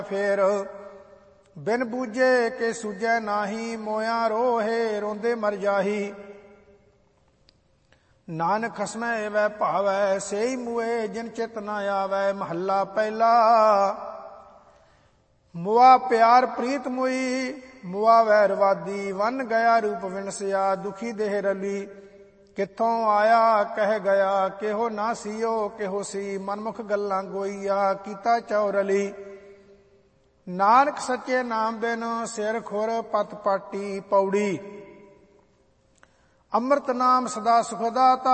ਫੇਰ। ਬਿਨ ਬੂਝੇ ਕੇ ਸੂਝੈ ਨਾਹੀ, ਮੋਇਆ ਰੋਹੇ ਰੋਂਦੇ ਮਰ ਜਾਹੀ। ਨਾਨਕ ਖਸਮੈ ਏਵੈ ਭਾਵੈ, ਸੇਈ ਮੂਏ ਜਿਨ ਚਿਤ ਨਾ ਆਵੈ। ਮਹੱਲਾ ਪਹਿਲਾ। ਮੁਆ ਪਿਆਰ ਪ੍ਰੀਤ ਮੁਈ, ਮੁਆ ਵੈਰਵਾਦੀ। ਵਨ ਗਿਆ ਰੂਪ ਵਿਣਸਿਆ, ਦੁਖੀ ਦੇਹ ਰਲੀ। ਕਿੱਥੋਂ ਆਇਆ ਕਹਿ ਗਿਆ, ਕਿਹੋ ਨਾ ਸੀਓ ਕਿਹੋ ਸੀ। ਮਨਮੁਖ ਗੱਲਾਂ ਗੋਈਆ, ਕੀਤਾ ਚੌਰਲੀ। ਨਾਨਕ ਸੱਚੇ ਨਾਮ ਬਿਨ, ਸਿਰ ਖੁਰ ਪਤ ਪਾਟੀ। ਪੌੜੀ। ਅੰਮ੍ਰਿਤ ਨਾਮ ਸਦਾ ਸੁਖ ਦਾਤਾ,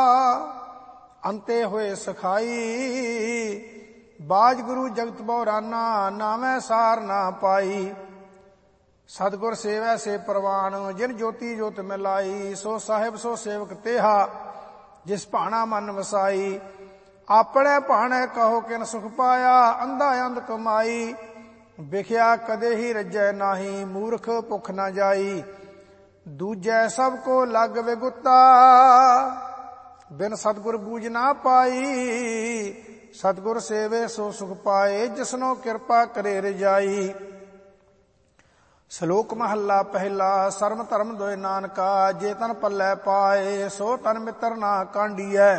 ਅੰਤੇ ਹੋਏ ਸਖਾਈ। ਬਾਜ ਗੁਰੂ ਜਗਤ ਬਉਰਾਨਾ, ਨਾਵੇਂ ਸਾਰ ਨਾ ਪਾਈ। ਸਤਿਗੁਰ ਸੇਵੈ ਸੇ ਪ੍ਰਵਾਨ, ਜਿਨ ਜੋਤੀ ਜੋਤ ਮਿਲਾਈ। ਸੋ ਸਾਹਿਬ ਸੋ ਸੇਵਕ ਤੇਹਾ, ਜਿਸ ਭਾਣਾ ਮਨ ਵਸਾਈ। ਆਪਣੇ ਭਾਣੇ ਕਹੋ ਕਿਨ ਸੁਖ ਪਾਇਆ, ਅੰਧਾ ਅੰਧ ਕਮਾਈ। ਵਿਖਿਆ ਕਦੇ ਹੀ ਰੱਜੈ ਨਾਹੀ, ਮੂਰਖ ਭੁੱਖ ਨਾ ਜਾਈ। ਦੂਜੈ ਸਭ ਕੋ ਲਗ ਵਿਗੁਤਾ, ਬਿਨ ਸਤਿਗੁਰ ਬੂਝ ਨਾ ਪਾਈ। ਸਤਿਗੁਰ ਸੇਵੇ ਸੋ ਸੁਖ ਪਾਏ, ਜਿਸਨੋ ਕਿਰਪਾ ਕਰੇ ਰਜਾਈ। ਸ਼ਲੋਕ ਮਹੱਲਾ ਪਹਿਲਾ। ਸਰਮ ਧਰਮ ਦੋਇ ਨਾਨਕਾ, ਜੇ ਤਨ ਪੱਲੇ ਪਾਏ। ਸੋ ਤਨ ਮਿੱਤਰ ਨਾ ਕਾਂਡੀਐ,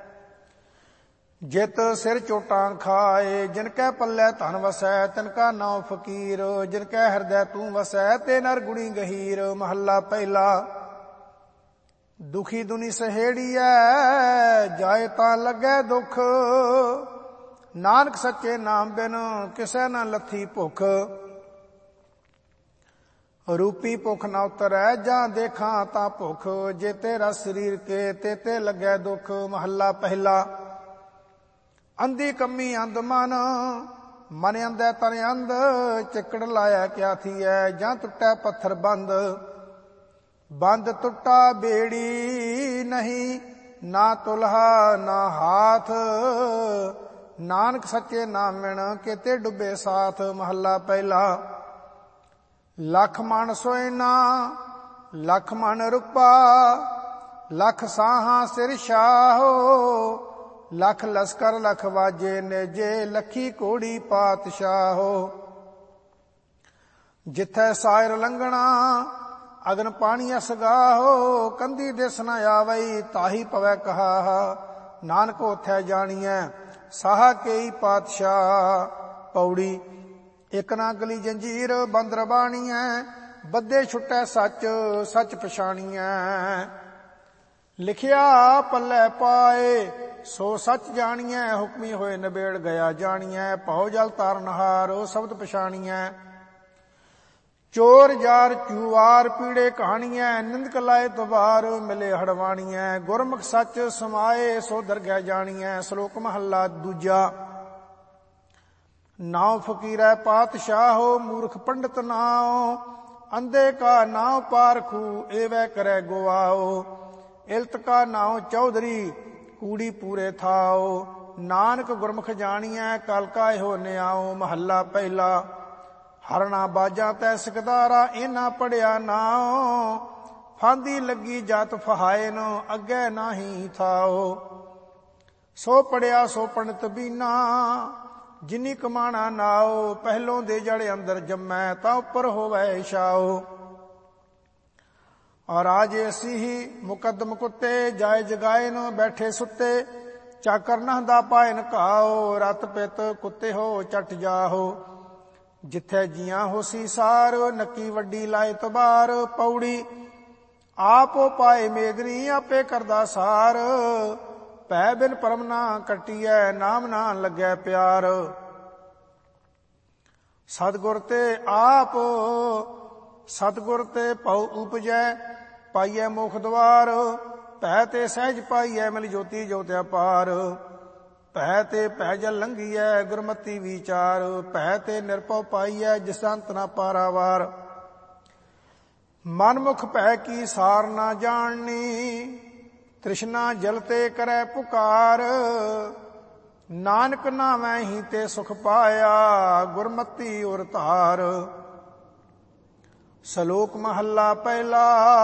ਜਿਤ ਸਿਰ ਚੋਟਾਂ ਖਾਏ। ਜਿਨ ਕੈ ਪੱਲੇ ਧਨ ਵਸੈ, ਤਿਨ ਕਾ ਨਾਉ ਫਕੀਰ। ਜਿਨ ਕੈ ਹਿਰਦੈ ਤੂੰ ਵਸੈ, ਤੇ ਨਰ ਗੁਣੀ ਗਹੀਰ। ਮਹੱਲਾ ਪਹਿਲਾ। ਦੁਖੀ ਦੁਨੀ ਸਹੇੜੀਐ, ਜਾਏ ਤਾਂ ਲੱਗੈ ਦੁੱਖ। ਨਾਨਕ ਸੱਚੇ ਨਾਮ ਬਿਨ, ਕਿਸੇ ਨਾ ਲੱਥੀ ਭੁੱਖ। ਰੂਪੀ ਭੁੱਖ ਨਾ ਉਤਰੈ, ਜਾਂ ਦੇਖਾਂ ਤਾਂ ਭੁੱਖ। ਜੇ ਤੇਰਾ ਸਰੀਰ ਕੇ, ਤੇ ਲੱਗੈ ਦੁੱਖ। ਮਹੱਲਾ ਪਹਿਲਾ। ਅੰਧੀ ਕੰਮੀ ਅੰਧ ਮਨ, ਮਨ ਅੰਧੈ ਤਨ ਅੰਧ। ਚਿੱਕੜ ਲਾਇਆ ਕਿਆ ਥੀਐ, ਜਾਂ ਟੁੱਟੈ ਪੱਥਰ ਬੰਦ। ਬੰਦ ਟੁੱਟਾ ਬੇੜੀ ਨਹੀਂ, ਨਾ ਤੁਲਹਾ ਨਾ ਹਾਥ। ਨਾਨਕ ਸੱਚੇ ਨਾਮ ਬਿਨ, ਕਿਤੇ ਡੁੱਬੇ ਸਾਥ। ਮਹੱਲਾ ਪਹਿਲਾ। ਲੱਖ ਮਣ ਸੋਇਨਾ, ਲੱਖ ਮਣ ਰੁਪਾ। ਲੱਖ ਸਾਹਾਂ ਸਿਰ ਸ਼ਾਹੋ, ਲੱਖ ਲਸਕਰ ਲਖ ਵਾਜੇ ਨੇਜੇ। ਲੱਖੀ ਕੋੜੀ ਪਾਤਸ਼ਾਹੋ। ਜਿੱਥੈ ਸਾਇਰ ਲੰਘਣਾ, ਅਗਨ ਪਾਣੀ ਅਸਗਾਹੋ। ਕੰਧੀ ਦਿਸ ਨ ਆਵਈ, ਤਾਹੀ ਪਵੈ ਕਹਾ। ਨਾਨਕ ਉਥੈ ਜਾਣੀਐ, ਸਾਹਾ ਕੇਈ ਪਾਤਸ਼ਾਹ। ਪੌੜੀ। ਇਕ ਨਾ ਗਲੀ ਜੰਜੀਰ, ਬੰਦਰ ਬਾਣੀਐ। ਬੱਧੇ ਛੁਟੈ ਸੱਚ, ਸੱਚ ਪਛਾਣੀਐ। ਲਿਖਿਆ ਪੱਲੇ ਪਾਏ, ਸੋ ਸੱਚ ਜਾਣੀਐ। ਹੁਕਮੀ ਹੋਏ ਨਿਬੇੜ ਗਿਆ ਜਾਣੀਐ। ਭਉ ਜਲ ਤਾਰਨਹਾਰ, ਸ਼ਬਦ ਪਛਾਣੀਐ। ਚੋਰ ਜਾਰ ਚੂਵਾਰ, ਪੀੜੇ ਕਹਾਣੀਐ। ਨਿੰਦਕ ਲਾਏ ਦੁਬਾਰ, ਮਿਲੇ ਹੜਵਾਣੀਐ। ਗੁਰਮੁਖ ਸੱਚ ਸਮਾਏ, ਸੋ ਦਰਗਹਿ ਜਾਣੀਐ। ਸ਼ਲੋਕ ਮਹੱਲਾ ਦੂਜਾ। ਨਾਉ ਫਕੀਰੈ ਪਾਤਸ਼ਾਹੋ, ਮੂਰਖ ਪੰਡਤ ਨਾਉ। ਅੰਧੇ ਕਾ ਨਾਉ ਪਾਰਖੂ, ਏਵੈ ਕਰੈ ਗਵਾਓ। ਇਲਤ ਕਾ ਨਾਉ ਚੌਧਰੀ, ਕੂੜੀ ਪੂਰੇ ਥਾਓ। ਨਾਨਕ ਗੁਰਮੁਖ ਜਾਣੀਐ, ਕਲ ਕਾ ਇਹੋ ਨਿਆਓ। ਮਹੱਲਾ ਪਹਿਲਾ। ਹਰਣਾ ਬਾਜਾਂ ਤੈ ਸਿਕਦਾਰਾ, ਇਹਨਾਂ ਪੜਿਆ ਨਾਉ। ਫਾਂਦੀ ਲੱਗੀ ਜਤ ਫਹਾਏ ਨੂੰ, ਅੱਗੇ ਨਾਹੀ ਥਾਓ। ਸੋ ਪੜਿਆ ਸੋ ਪੰਡਤ ਬੀਨਾ, ਜਿਨੀ ਕਮਾਣਾ ਨਾਉ। ਪਹਿਲੋਂ ਦੇ ਜੜ ਅੰਦਰ ਜੰਮੈ, ਤਾਂ ਉੱਪਰ ਹੋਵੈ ਛਾਓ। ਔਰ ਰਾਜ ਐਸੀ ਹੀ ਮੁਕੱਦਮ ਕੁੱਤੇ, ਜਾਏ ਜਗਾਏ ਨੂੰ ਬੈਠੇ ਸੁੱਤੇ। ਚਾਕਰ ਨਹਦਾ ਪਾਇਨ ਘਾਓ, ਰਤ ਪਿਤ ਕੁੱਤੇ ਹੋ ਚੱਟ ਜਾਹੋ। ਜਿੱਥੇ ਜੀਆਂ ਹੋਸੀ ਸਾਰ, ਨੱਕੀ ਵੱਡੀ ਲਾਏ ਤਬਾਰ। ਪੌੜੀ। ਆਪੋ ਪਾਏ ਮੇਦਨੀ, ਆਪੇ ਕਰਦਾ ਸਾਰ। ਭੈ ਬਿਨ ਪਰਮ ਨਾ ਕੱਟੀਐ, ਨਾਮ ਨਾ ਲੱਗੈ ਪਿਆਰ। ਸਤਿਗੁਰ ਤੇ ਆਪ, ਸਤਿਗੁਰ ਤੇ ਭਉ ਉਪਜੈ। ਪਾਈਐ ਮੁਖ ਦਵਾਰ, ਭੈ ਤੇ ਸਹਿਜ ਪਾਈਐ। ਮਿਲ ਜੋਤੀ ਜੋਤਿ ਅਪਾਰ। ਭੈ ਤੇ ਭੈ ਜਲ ਲੰਘੀਐ, ਗੁਰਮਤੀ ਵਿਚਾਰ। ਭੈ ਤੇ ਨਿਰਭਉ ਪਾਈਐ, ਜਿਸ ਅੰਤ ਨਾ ਪਾਰਾਵਾਰ। ਮਨਮੁਖ ਭੈ ਕੀ ਸਾਰ ਨਾ ਜਾਣਨੀ, ਤ੍ਰਿਸ਼ਨਾ ਜਲ ਤੇ ਕਰੈ ਪੁਕਾਰ। ਨਾਨਕ ਨਾਵੈ ਹੀ ਤੇ ਸੁਖ ਪਾਇਆ, ਗੁਰਮਤੀ ਉਰ ਧਾਰ। ਸ਼ਲੋਕ ਮਹੱਲਾ ਪਹਿਲਾ।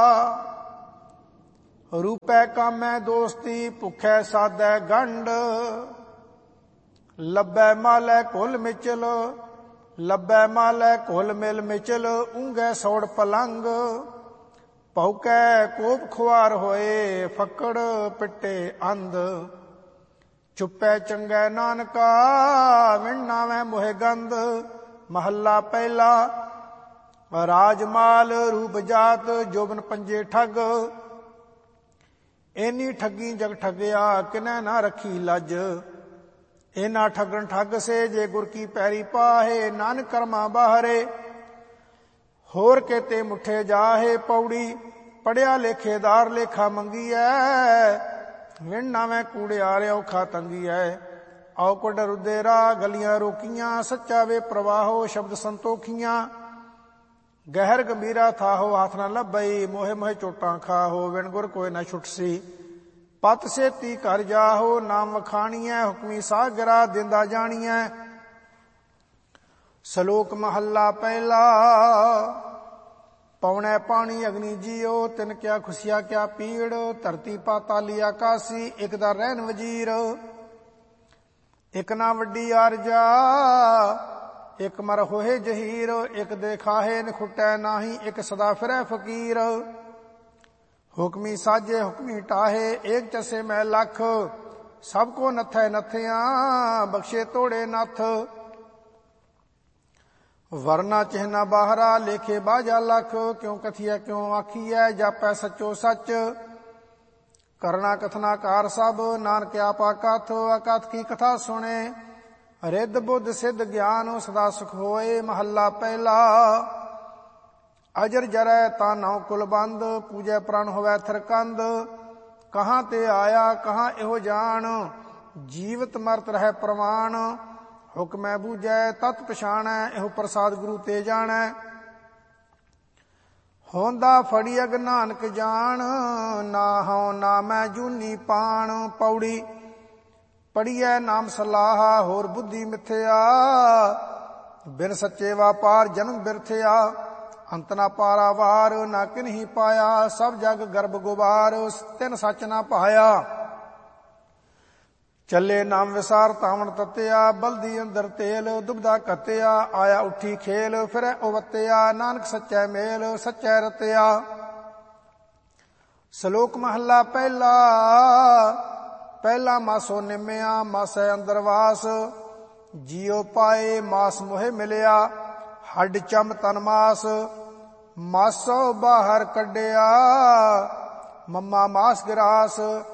ਰੂਪੈ ਕਾਮੈ ਦੋਸਤੀ, ਭੁਖੈ ਸਾਧੈ ਗੰਢ। ਲੱਭੈ ਮਾਲੈ ਕੁਲ ਮਿਚਲ, ਲੱਭੈ ਮਾਲੈ ਘੁਲ ਮਿਲ ਮਿਚਲ, ਉਂਗੈ ਸੌੜ ਪਲੰਗ। ਭੌਕੈ ਕੋਪ ਖੁਆਰ ਹੋਏ, ਫੱਕੜ ਪਿੱਟੇ ਅੰਧ। ਚੁੱਪੈ ਚੰਗੈ ਨਾਨਕਾ, ਵਿਣ ਨਾਵੈ ਮੋਹਿ ਗੰਧ। ਮਹੱਲਾ ਪਹਿਲਾ। ਰਾਜਮਾਲ ਰੂਪ ਜਾਤ, ਜੋਬਨ ਪੰਜੇ ਠੱਗ। ਏਨੀ ਠੱਗੀ ਜਗ ਠੱਗਿਆ, ਕਿਨੈ ਨਾ ਰੱਖੀ ਲੱਜ। ਇਹਨਾਂ ਠੱਗਣ ਠੱਗ ਸੇ, ਜੇ ਗੁਰ ਕੀ ਪੈਰੀ ਪਾਹੇ। ਨਾਨਕ ਕਰਮਾਂ ਬਾਹਰੇ, ਹੋਰ ਕੇਤੇ ਮੁੱਠੇ ਜਾਹੇ। ਪੌੜੀ ਪੜਿਆ ਲੇਖੇਦਾਰ, ਲੇਖਾ ਮੰਗੀਐ। ਵਿਣ ਨਾਵੇਂ ਕੂੜਿਆਰ, ਔਖਾ ਤੰਗੀਐ। ਔਕੜ ਰੁੱਦੇ ਰਾਹ, ਗਲੀਆਂ ਰੋਕੀਆਂ। ਸੱਚਾ ਵੇ ਪ੍ਰਵਾਹੋ, ਸ਼ਬਦ ਸੰਤੋਖੀਆਂ। ਗਹਿਰ ਗੰਭੀਰਾ ਥਾਹੋ, ਹੱਥ ਨਾ ਲੱਭਈ। ਮੋਹੇ ਮੋਹੇ ਚੋਟਾਂ ਖਾਹੋ, ਵਿਣ ਗੁਰ ਕੋਈ ਨਾ ਛੁੱਟਸੀ। ਪਤ ਸੇਤੀ ਘਰ ਜਾਹੋ, ਨਾਮ ਵਖਾਣੀਐ। ਹੁਕਮੀ ਸਾਗਰਾ, ਦਿੰਦਾ ਜਾਣੀਐ। ਸ਼ਲੋਕ ਮਹੱਲਾ ਪਹਿਲਾ। ਪੌਣੈ ਪਾਣੀ ਅਗਨੀ ਜੀਓ, ਤਿਨ ਕਿਆ ਖੁਸ਼ੀਆ ਕਿਆ ਪੀੜ। ਧਰਤੀ ਪਾਤਾਲੀ ਆਕਾਸੀ, ਇਕ ਦਾ ਰਹਿਨ ਵਜੀਰ। ਇਕ ਨਾ ਵੱਡੀ ਆਰਜਾ, ਇਕ ਮਰ ਹੋਏ ਜਹੀਰ। ਇਕ ਦੇ ਖਾਹੇ ਨਖੁੱਟੈ ਨਾਹੀ, ਇਕ ਸਦਾ ਫਿਰੈ ਫਕੀਰ। ਹੁਕਮੀ ਸਾਜੇ ਹੁਕਮੀ ਟਾਹੇ, ਏਕ ਚਸੇ ਮੈਂ ਲੱਖ। ਸਭ ਕੋ ਨਥੈ ਨਥਿਆਂ, ਬਖਸ਼ੇ ਤੋੜੇ ਨੱਥ। ਵਰਨਾ ਚਿਹਨਾ ਬਾਹਰਾ, ਲੇਖੇ ਬਾਜਾ ਲੱਖ। ਕਿਉ ਕਥੀਐ ਕਿਉ ਆਖੀਐ, ਜਾਪੈ ਸੱਚੋ ਸੱਚ। ਕਰਨਾ ਕਥਨਾਕਾਰ ਸਭ, ਨਾਨਕ ਆਪਾ ਕਥ। ਅਕਥ ਕੀ ਕਥਾ ਸੁਣੇ, ਰਿੱਧ ਬੁੱਧ ਸਿੱਧ ਗਿਆਨ। ਸਦਾ ਸੁਖ ਹੋਏ। ਮਹੱਲਾ ਪਹਿਲਾ। ਅਜਰ ਜਰੈ ਤਾਂ ਨੌ ਕੁਲ ਬੰਦ, ਪੂਜੈ ਪ੍ਰਣ ਹੋਵੈ ਥਿਰਕੰਦ। ਕਹਾਂ ਤੇ ਆਇਆ ਕਹਾਂ ਇਹੋ ਜਾਣ, ਜੀਵਤ ਮਰਤ ਰਹਿ ਪ੍ਰਵਾਨ। ਹੁਕਮੈ ਬੂਝੈ ਤਤ ਪਛਾਣੈ, ਇਹੋ ਪ੍ਰਸਾਦ ਗੁਰੂ ਤੇ ਜਾਣੈ। ਹੋਂਦਾ ਫੜੀ ਅਗ ਨਾਨਕ ਜਾਣ, ਨਾ ਹਉ ਨਾ ਮੈਂ ਜੂਨੀ ਪਾਣ। ਪੌੜੀ ਪੜੀਐ ਨਾਮ ਸਲਾਹਾ, ਹੋਰ ਬੁੱਧੀ ਮਿਥਿਆ। ਬਿਨ ਸੱਚੇ ਵਾਪਾਰ ਜਨਮ ਬਿਰਥਿਆ। ਅੰਤ ਨਾ ਪਾਰਾਵਾਰ, ਨਾ ਕਿਨਹੀ ਪਾਇਆ। ਸਭ ਜਗ ਗਰਭ ਗੁਬਾਰ, ਤਿਨ ਸੱਚ ਨਾ ਪਾਇਆ। ਚੱਲੇ ਨਾਮ ਵਿਸਾਰ ਤਾਵਣ ਤਤਿਆ, ਬਲਦੀ ਅੰਦਰ ਤੇਲ। ਦੁਬਦਾ ਕੱਤਿਆ, ਆਇਆ ਉੱਠੀ ਖੇਲ। ਫਿਰੈ ਉਵਤਿਆ, ਨਾਨਕ ਸੱਚੈ ਮੇਲ। ਸੱਚੈ ਰਤਿਆ। ਸ਼ਲੋਕ ਮਹੱਲਾ ਪਹਿਲਾ। ਪਹਿਲਾ ਮਾਸੋ ਨਿਮਿਆ, ਮਾਸੈ ਅੰਦਰ ਵਾਸ। ਜੀਉ ਪਾਏ, ਮਾਸ ਮੋਹਿ ਮਿਲਿਆ। ਹੱਡ ਚੰਮ ਤਨ ਮਾਸ, ਮਾਸੋ ਬਾਹਰ ਕੱਢਿਆ। ਮਮਾ ਮਾਸ ਗਿਰਾਸ।